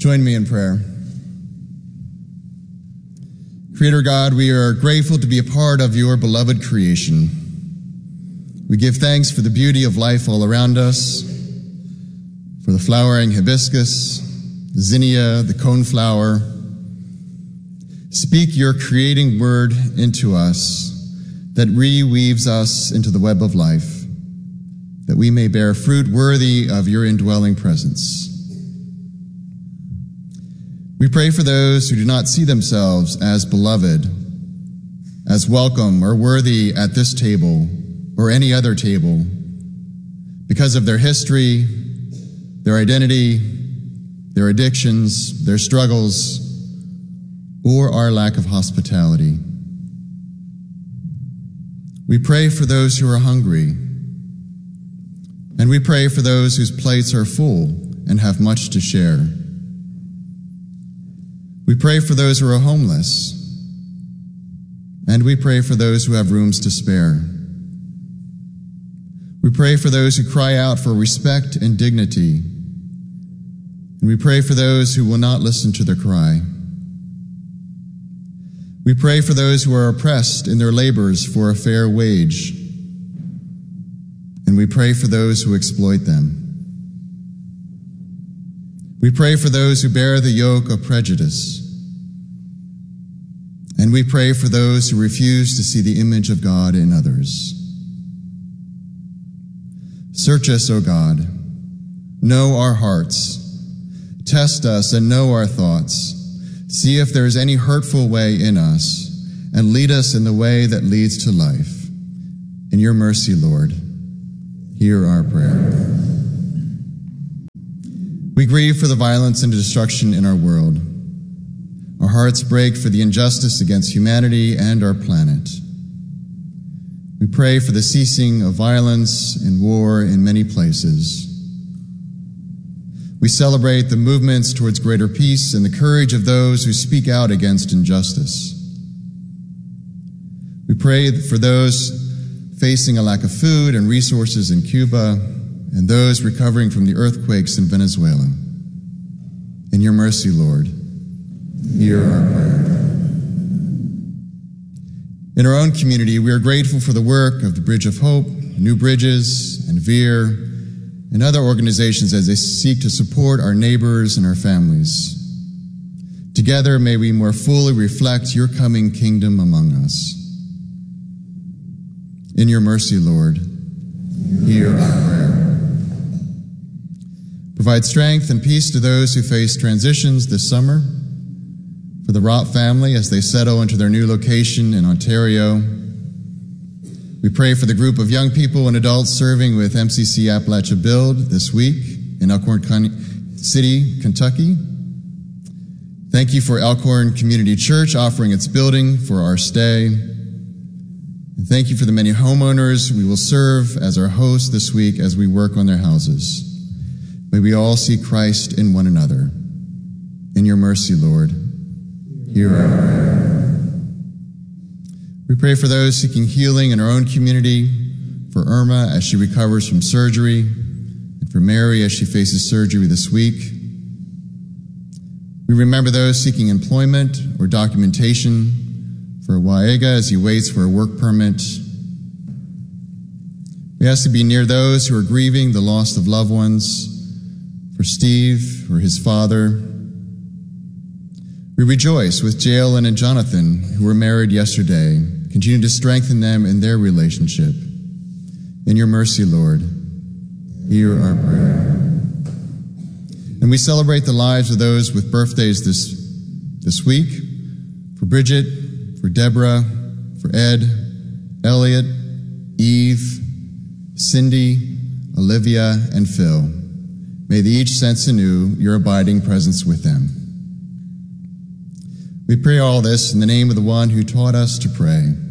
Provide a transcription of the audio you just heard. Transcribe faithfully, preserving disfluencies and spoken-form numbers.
Join me in prayer. Creator God, we are grateful to be a part of your beloved creation. We give thanks for the beauty of life all around us, for the flowering hibiscus, the zinnia, the coneflower. Speak your creating word into us that reweaves us into the web of life, that we may bear fruit worthy of your indwelling presence. We pray for those who do not see themselves as beloved, as welcome or worthy at this table or any other table because of their history, their identity, their addictions, their struggles, or our lack of hospitality. We pray for those who are hungry, and we pray for those whose plates are full and have much to share. We pray for those who are homeless, and we pray for those who have rooms to spare. We pray for those who cry out for respect and dignity, and we pray for those who will not listen to their cry. We pray for those who are oppressed in their labors for a fair wage, and we pray for those who exploit them. We pray for those who bear the yoke of prejudice, and we pray for those who refuse to see the image of God in others. Search us, O God. Know our hearts. Test us and know our thoughts. See if there is any hurtful way in us, and lead us in the way that leads to life. In your mercy, Lord, hear our prayer. We grieve for the violence and destruction in our world. Our hearts break for the injustice against humanity and our planet. We pray for the ceasing of violence and war in many places. We celebrate the movements towards greater peace and the courage of those who speak out against injustice. We pray for those facing a lack of food and resources in Cuba and those recovering from the earthquakes in Venezuela. In your mercy, Lord, hear our prayer. In our own community, we are grateful for the work of the Bridge of Hope, New Bridges, and Veer, and other organizations as they seek to support our neighbors and our families. Together, may we more fully reflect your coming kingdom among us. In your mercy, Lord, hear our prayer. Provide strength and peace to those who face transitions this summer. For the Rott family as they settle into their new location in Ontario. We pray for the group of young people and adults serving with M C C Appalachia Build this week in Elkhorn City, Kentucky. Thank you for Elkhorn Community Church offering its building for our stay. And thank you for the many homeowners we will serve as our hosts this week as we work on their houses. May we all see Christ in one another. In your mercy, Lord, hear our prayer. We pray for those seeking healing in our own community, for Irma as she recovers from surgery, and for Mary as she faces surgery this week. We remember those seeking employment or documentation, for Waega as he waits for a work permit. We ask to be near those who are grieving the loss of loved ones, for Steve or his father. We rejoice with Jalen and Jonathan, who were married yesterday. Continue to strengthen them in their relationship. In your mercy, Lord, hear our prayer. And we celebrate the lives of those with birthdays this, this week. For Bridget, for Deborah, for Ed, Elliot, Eve, Cindy, Olivia, and Phil. May they each sense anew your abiding presence with them. We pray all this in the name of the one who taught us to pray.